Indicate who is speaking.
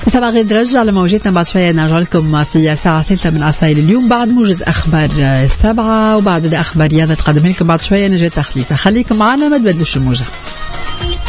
Speaker 1: سبعة غير نرجع لموجتنا بعد شوية، نرجع لكم في ساعة ثالثة من عسايل اليوم بعد موجز أخبار السبعة، وبعد أخبار رياضة تقدم لكم بعد شوية نجاة تخليصة. خليكم معنا ما تبدلوش الموجة.